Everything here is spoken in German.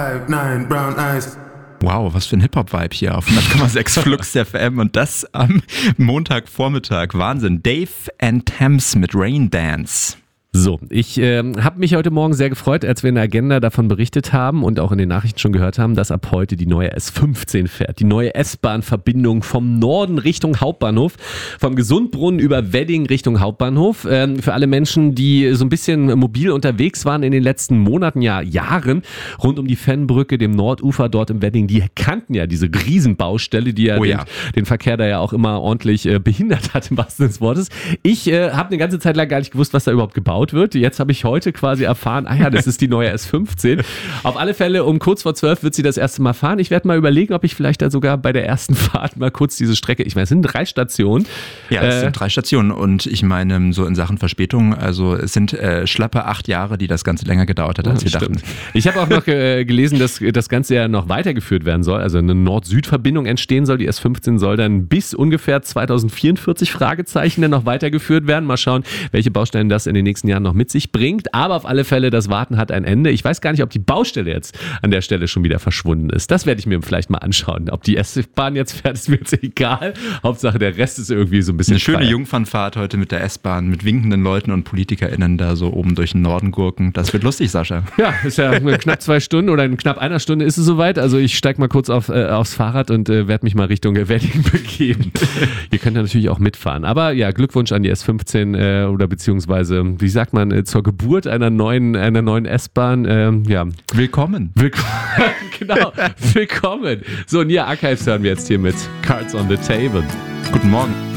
9 brown eyes. Wow, was für ein Hip-Hop-Vibe hier auf 100,6 Flux FM und das am Montagvormittag. Wahnsinn. Dave and Thames mit Rain Dance. So, ich habe mich heute Morgen sehr gefreut, als wir in der Agenda davon berichtet haben und auch in den Nachrichten schon gehört haben, dass ab heute die neue S15 fährt. Die neue S-Bahn-Verbindung vom Norden Richtung Hauptbahnhof, vom Gesundbrunnen über Wedding Richtung Hauptbahnhof. Für alle Menschen, die so ein bisschen mobil unterwegs waren in den letzten Monaten, ja Jahren, rund um die Fennbrücke, dem Nordufer dort im Wedding, die kannten ja diese Riesenbaustelle, die den Verkehr da ja auch immer ordentlich behindert hat, im wahrsten Sinne des Wortes. Ich habe eine ganze Zeit lang gar nicht gewusst, was da überhaupt gebaut wird. Jetzt habe ich heute quasi erfahren, das ist die neue S15. Auf alle Fälle um kurz vor 12 wird sie das erste Mal fahren. Ich werde mal überlegen, ob ich vielleicht da sogar bei der ersten Fahrt mal kurz diese Strecke, ich meine, es sind 3 Stationen. Ja, es sind 3 Stationen und ich meine, so in Sachen Verspätung, also es sind schlappe 8 Jahre, die das Ganze länger gedauert hat, als wir dachten. Ich habe auch noch gelesen, dass das Ganze ja noch weitergeführt werden soll, also eine Nord-Süd-Verbindung entstehen soll. Die S15 soll dann bis ungefähr 2044 Fragezeichen dann noch weitergeführt werden. Mal schauen, welche Baustellen das in den nächsten Jahren noch mit sich bringt, aber auf alle Fälle, das Warten hat ein Ende. Ich weiß gar nicht, ob die Baustelle jetzt an der Stelle schon wieder verschwunden ist. Das werde ich mir vielleicht mal anschauen. Ob die S-Bahn jetzt fährt, ist mir jetzt egal. Hauptsache, der Rest ist irgendwie so ein bisschen eine schöne Jungfernfahrt heute mit der S-Bahn, mit winkenden Leuten und PolitikerInnen da so oben durch den Norden gurken. Das wird lustig, Sascha. Ja, ist ja knapp 2 Stunden oder in knapp 1 Stunde ist es soweit. Also ich steige mal kurz aufs Fahrrad und werde mich mal Richtung Wedding begeben. Ihr könnt ja natürlich auch mitfahren. Aber ja, Glückwunsch an die S15 oder beziehungsweise, wie sagt man, zur Geburt einer neuen S-Bahn. Willkommen. Genau, willkommen. So, Nia Archives hören wir jetzt hier mit Cards on the Table. Guten Morgen.